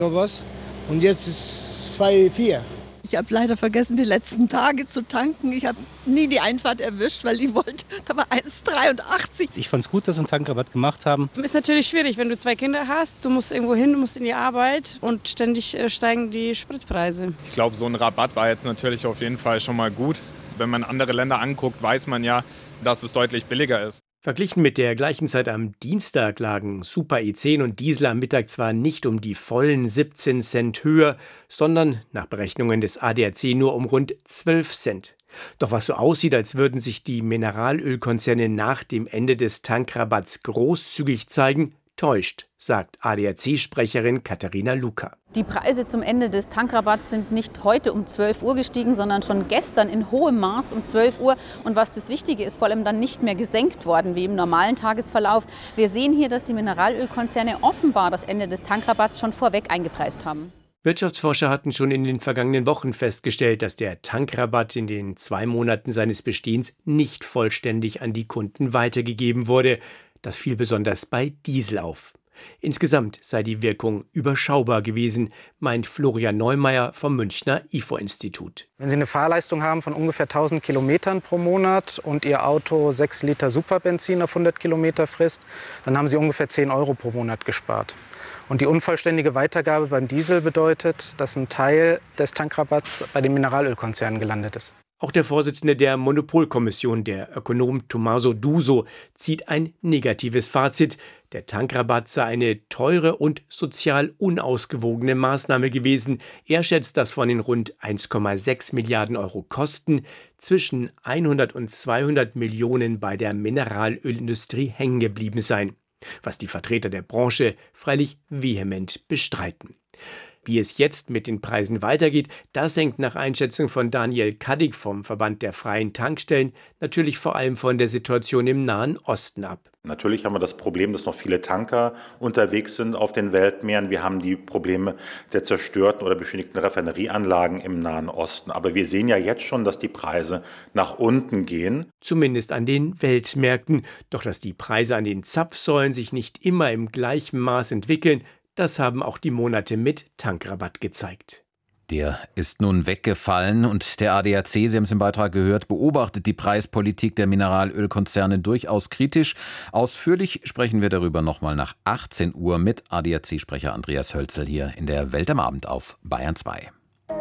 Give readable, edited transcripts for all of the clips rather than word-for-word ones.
sowas. Und jetzt ist 2,4. Ich habe leider vergessen, die letzten Tage zu tanken. Ich habe nie die Einfahrt erwischt, weil die wollte, da war 1,83. Ich fand es gut, dass sie einen Tankrabatt gemacht haben. Es ist natürlich schwierig, wenn du 2 Kinder hast. Du musst irgendwo hin, du musst in die Arbeit und ständig steigen die Spritpreise. Ich glaube, so ein Rabatt war jetzt natürlich auf jeden Fall schon mal gut. Wenn man andere Länder anguckt, weiß man ja, dass es deutlich billiger ist. Verglichen mit der gleichen Zeit am Dienstag lagen Super E10 und Diesel am Mittag zwar nicht um die vollen 17 Cent höher, sondern nach Berechnungen des ADAC nur um rund 12 Cent. Doch was so aussieht, als würden sich die Mineralölkonzerne nach dem Ende des Tankrabatts großzügig zeigen, täuscht, sagt ADAC-Sprecherin Katharina Luca. Die Preise zum Ende des Tankrabatts sind nicht heute um 12 Uhr gestiegen, sondern schon gestern in hohem Maß um 12 Uhr. Und was das Wichtige ist, vor allem dann nicht mehr gesenkt worden wie im normalen Tagesverlauf. Wir sehen hier, dass die Mineralölkonzerne offenbar das Ende des Tankrabatts schon vorweg eingepreist haben. Wirtschaftsforscher hatten schon in den vergangenen Wochen festgestellt, dass der Tankrabatt in den 2 Monaten seines Bestehens nicht vollständig an die Kunden weitergegeben wurde. Das fiel besonders bei Diesel auf. Insgesamt sei die Wirkung überschaubar gewesen, meint Florian Neumeier vom Münchner IFO-Institut. Wenn Sie eine Fahrleistung haben von ungefähr 1000 Kilometern pro Monat und Ihr Auto 6 Liter Superbenzin auf 100 Kilometer frisst, dann haben Sie ungefähr 10 Euro pro Monat gespart. Und die unvollständige Weitergabe beim Diesel bedeutet, dass ein Teil des Tankrabatts bei den Mineralölkonzernen gelandet ist. Auch der Vorsitzende der Monopolkommission, der Ökonom Tommaso Duso, zieht ein negatives Fazit. Der Tankrabatt sei eine teure und sozial unausgewogene Maßnahme gewesen. Er schätzt, dass von den rund 1,6 Milliarden Euro Kosten zwischen 100 und 200 Millionen bei der Mineralölindustrie hängen geblieben seien, was die Vertreter der Branche freilich vehement bestreiten. Wie es jetzt mit den Preisen weitergeht, das hängt nach Einschätzung von Daniel Kaddig vom Verband der freien Tankstellen natürlich vor allem von der Situation im Nahen Osten ab. Natürlich haben wir das Problem, dass noch viele Tanker unterwegs sind auf den Weltmeeren. Wir haben die Probleme der zerstörten oder beschädigten Raffinerieanlagen im Nahen Osten. Aber wir sehen ja jetzt schon, dass die Preise nach unten gehen. Zumindest an den Weltmärkten. Doch dass die Preise an den Zapfsäulen sich nicht immer im gleichen Maß entwickeln, das haben auch die Monate mit Tankrabatt gezeigt. Der ist nun weggefallen und der ADAC, Sie haben es im Beitrag gehört, beobachtet die Preispolitik der Mineralölkonzerne durchaus kritisch. Ausführlich sprechen wir darüber nochmal nach 18 Uhr mit ADAC-Sprecher Andreas Hölzel hier in der Welt am Abend auf Bayern 2.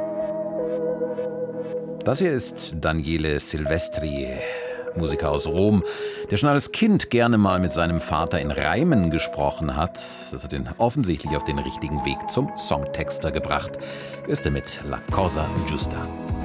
Das hier ist Daniele Silvestri, Musiker aus Rom, der schon als Kind gerne mal mit seinem Vater in Reimen gesprochen hat. Das hat ihn offensichtlich auf den richtigen Weg zum Songtexter gebracht. Ist er mit La Cosa Giusta.